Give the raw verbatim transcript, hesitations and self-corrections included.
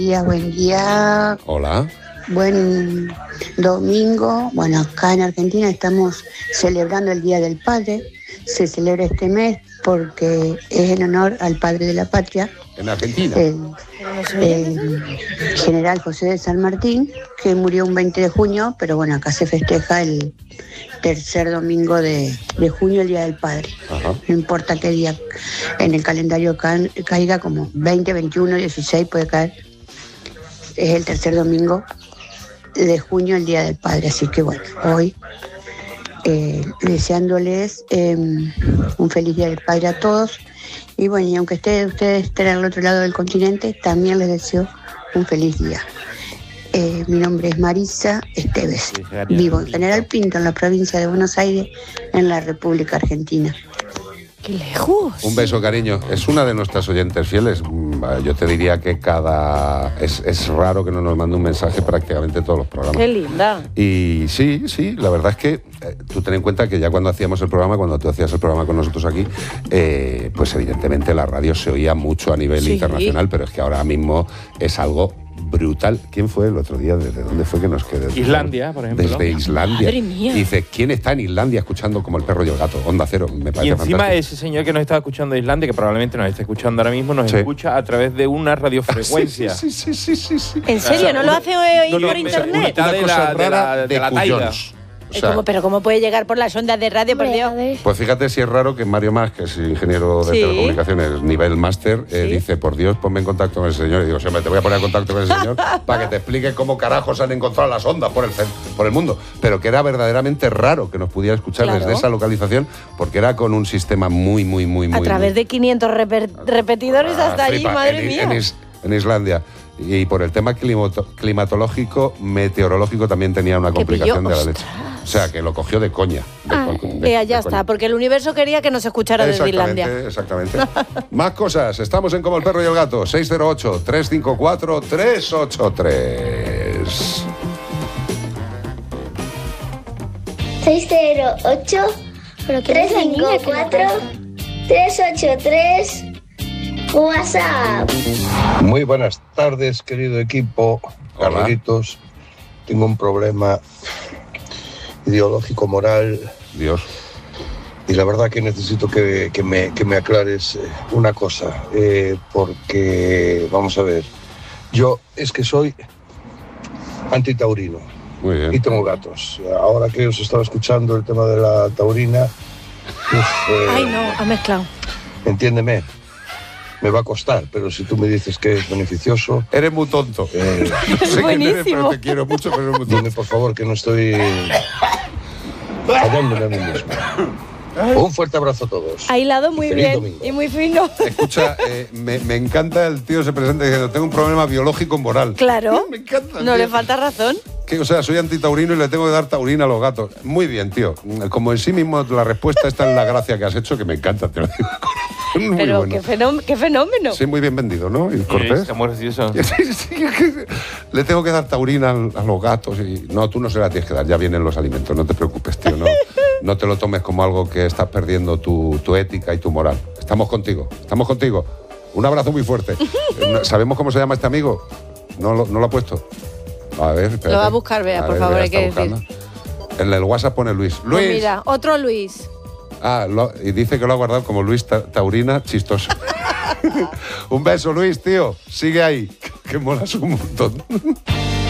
día, buen día. Hola. Buen domingo. Bueno, acá en Argentina estamos celebrando el Día del Padre. Se celebra este mes porque es en honor al padre de la patria. En Argentina. El, el general José de San Martín, que murió un veinte de junio, pero bueno, acá se festeja el tercer domingo de, de junio, el Día del Padre. Ajá. No importa qué día en el calendario ca caiga, como veinte, veintiuno, dieciséis puede caer. Es el tercer domingo de junio, el Día del Padre. Así que bueno, hoy eh, deseándoles eh, un feliz Día del Padre a todos. Y bueno, y aunque esté, ustedes estén al otro lado del continente, también les deseo un feliz día. Eh, mi nombre es Marisa Esteves. Vivo en General Pinto, en la provincia de Buenos Aires, en la República Argentina. ¡Qué lejos! Un beso, cariño. Es una de nuestras oyentes fieles. Yo te diría que cada... Es, es raro que no nos mande un mensaje prácticamente todos los programas. ¡Qué linda! Y sí, sí, la verdad es que eh, tú ten en cuenta que ya cuando hacíamos el programa, cuando tú hacías el programa con nosotros aquí, eh, pues evidentemente la radio se oía mucho a nivel Sí. internacional, pero es que ahora mismo es algo brutal. ¿Quién fue el otro día? ¿Desde dónde fue que nos quedó? Islandia, por ejemplo. Desde Islandia. Madre mía. Dice, ¿quién está en Islandia escuchando como el perro y el gato? Onda Cero, me parece Y encima fantástico. ese señor que nos está escuchando de Islandia, que probablemente nos esté escuchando ahora mismo, nos Sí. escucha a través de una radiofrecuencia. Sí, sí, sí, sí, sí. ¿En serio? ¿No lo hace eh, No, no, por me- internet? mitad Una de cosa la- de rara la- de la cuyons. taiga. O Eh, sea, ¿cómo- pero ¿cómo puede llegar por las ondas de radio, por Dios? pues fíjate si es raro que Mario Mas, que es ingeniero de Sí. telecomunicaciones, nivel máster, eh, Sí. dice, por Dios, ponme en contacto con el señor. Y digo, siempre te voy a poner en contacto con el señor para que te explique cómo carajos han encontrado las ondas por el, cen- por el mundo. Pero que era verdaderamente raro que nos pudiera escuchar Claro. desde esa localización, porque era con un sistema muy, muy, muy, muy... A través muy- de quinientos reper- repetidores Ah, hasta allí, flipa, madre en, mía. En, Is- en Islandia. Y por el tema climato- climatológico, meteorológico, también tenía una Que complicación pilló, de la leche. O sea, que lo cogió de coña. De Ah, co- de- eh, de ya coña. está, porque el universo quería que nos escuchara desde Exactamente, Islandia. exactamente. Más cosas. Estamos en Como el Perro y el Gato. seis cero ocho, tres cinco cuatro, tres ocho tres. seis cero ocho, tres cinco cuatro, tres ocho tres, WhatsApp. Muy buenas tardes, querido equipo. Hola. Carlitos, tengo un problema ideológico, moral, Dios. y la verdad que necesito que, que me, que me aclares eh, una cosa, eh, porque, vamos a ver, yo es que soy antitaurino Muy y bien. tengo gatos. Ahora que os estaba escuchando el tema de la taurina, uf, eh, Ay, no, ha mezclado. entiéndeme, me va a costar, pero si tú me dices que es beneficioso, Eres muy tonto. eh, No sé quién eres, buenísimo. pero te quiero mucho, pero eres muy tonto. dime por favor que no estoy fallándome a mí mismo. Un fuerte abrazo a todos. Ha hilado muy Feliz bien domingo. y muy fino. Escucha, eh, me, me encanta el tío se presenta diciendo, tengo un problema biológico moral. Claro. Me encanta. No tío. le falta razón. Que, o sea, soy antitaurino y le tengo que dar taurina a los gatos. Muy bien, tío. Como en sí mismo la respuesta está en la gracia que has hecho, que me encanta, te lo digo. Muy Pero bueno. qué, fenómeno, qué fenómeno. Sí, muy bien vendido, ¿no? Y cortés. Está muy gracioso. Sí, sí, que le tengo que dar taurina al- a los gatos y... No, tú no se la tienes que dar, ya vienen los alimentos, no te preocupes, tío. No, no te lo tomes como algo que estás perdiendo tu, tu ética y tu moral. Estamos contigo, estamos contigo. Un abrazo muy fuerte. ¿Sabemos cómo se llama este amigo? No lo, no lo ha puesto. A ver, espérate. Lo va a buscar, Bea, por ver, favor, Bea hay que está decir. buscando. En el WhatsApp pone Luis. Pues Luis. mira, otro Luis. Ah, lo- y dice que lo ha guardado como Luis Ta- Taurina chistoso. Un beso, Luis, tío. Sigue ahí, que molas un montón.